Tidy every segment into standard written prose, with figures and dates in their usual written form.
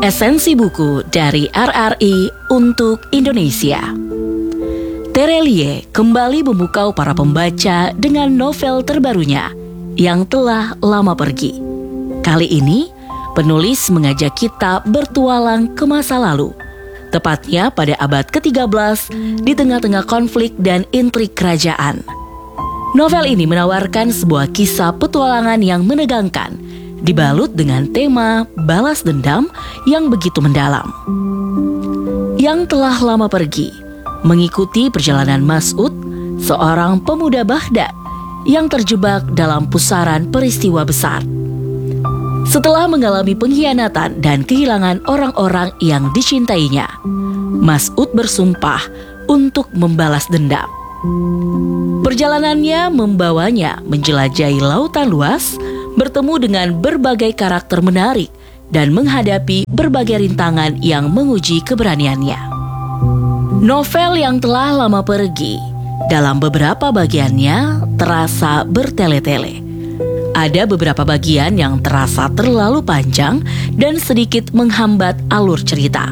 Esensi buku dari RRI untuk Indonesia. Terelie kembali memukau para pembaca dengan novel terbarunya yang telah lama pergi. Kali ini, penulis mengajak kita bertualang ke masa lalu, tepatnya pada abad ke-13 di tengah-tengah konflik dan intrik kerajaan. Novel ini menawarkan sebuah kisah petualangan yang menegangkan, dibalut dengan tema balas dendam yang begitu mendalam. Yang telah lama pergi, mengikuti perjalanan Mas'ud, seorang pemuda Baghdad yang terjebak dalam pusaran peristiwa besar. Setelah mengalami pengkhianatan dan kehilangan orang-orang yang dicintainya, Mas'ud bersumpah untuk membalas dendam. Perjalanannya membawanya menjelajahi lautan luas, bertemu dengan berbagai karakter menarik, dan menghadapi berbagai rintangan yang menguji keberaniannya. Novel yang telah lama pergi, dalam beberapa bagiannya terasa bertele-tele. Ada beberapa bagian yang terasa terlalu panjang dan sedikit menghambat alur cerita.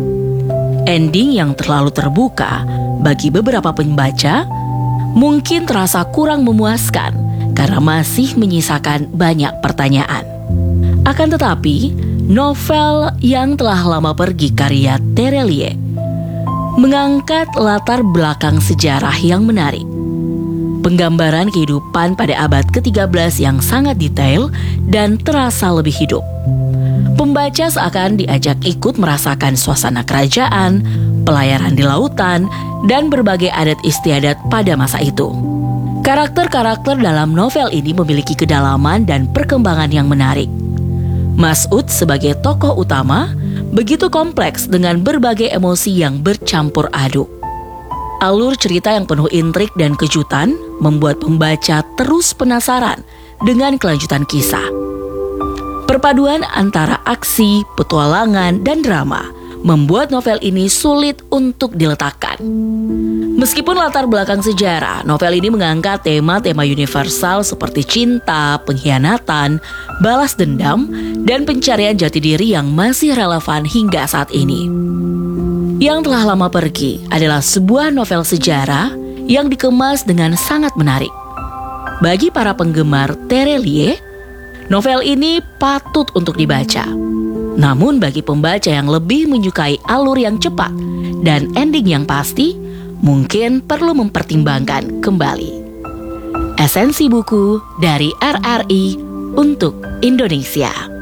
Ending yang terlalu terbuka bagi beberapa pembaca mungkin terasa kurang memuaskan karena masih menyisakan banyak pertanyaan. Akan tetapi, novel yang telah lama pergi karya Terelie mengangkat latar belakang sejarah yang menarik. Penggambaran kehidupan pada abad ke-13 yang sangat detail dan terasa lebih hidup. Pembaca seakan diajak ikut merasakan suasana kerajaan, pelayaran di lautan, dan berbagai adat istiadat pada masa itu. Karakter-karakter dalam novel ini memiliki kedalaman dan perkembangan yang menarik. Mas'ud sebagai tokoh utama begitu kompleks dengan berbagai emosi yang bercampur aduk. Alur cerita yang penuh intrik dan kejutan membuat pembaca terus penasaran dengan kelanjutan kisah. Perpaduan antara aksi, petualangan, dan drama membuat novel ini sulit untuk diletakkan. Meskipun latar belakang sejarah, novel ini mengangkat tema-tema universal seperti cinta, pengkhianatan, balas dendam, dan pencarian jati diri yang masih relevan hingga saat ini. Yang telah lama pergi adalah sebuah novel sejarah yang dikemas dengan sangat menarik. Bagi para penggemar Terelie, novel ini patut untuk dibaca. Namun bagi pembaca yang lebih menyukai alur yang cepat dan ending yang pasti, mungkin perlu mempertimbangkan kembali. Esensi buku dari RRI untuk Indonesia.